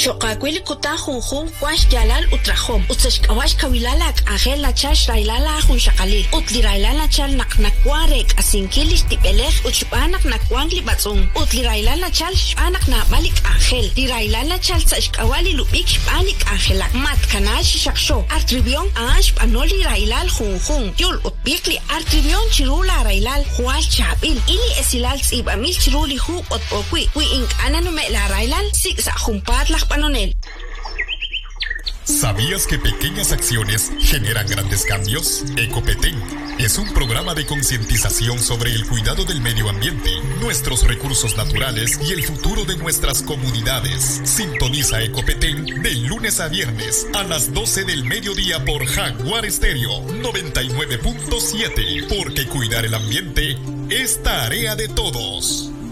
Chocacuili kuta junjun kwash yalal utrajom. Utsashkawash kawilalak angel la chash railala jun shakalil. Utli railala chal nakwarek asinkilish tipelej uchupanak nakwangli batzun. Utli railala chal shpanak na malik angel. Li railala chal tsashkawali lupik shpanik angelak. Mat kanash shaksho. Artribion ash panoli railal junjun. Yul utbikli artribion chirula railal hual chabil. Ili esilal tzibamil chiruli hu otokwi. Wi ink ananume la railal siksa jumpar la panonel. ¿Sabías que pequeñas acciones generan grandes cambios? Ecopetén es un programa de concientización sobre el cuidado del medio ambiente, nuestros recursos naturales y el futuro de nuestras comunidades. Sintoniza Ecopetén de lunes a viernes a las 12 del mediodía por Jaguar Estéreo 99.7, porque cuidar el ambiente es tarea de todos.